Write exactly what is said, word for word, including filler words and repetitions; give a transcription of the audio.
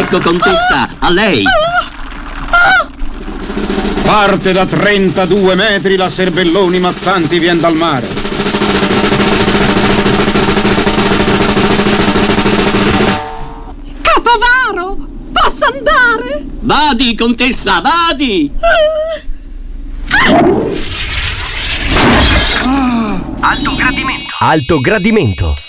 Ecco, contessa, a lei. Parte da trentadue metri la Serbelloni Mazzanti vien dal mare. Capovaro, posso andare? Vadi, contessa, vadi. Alto gradimento. Alto gradimento.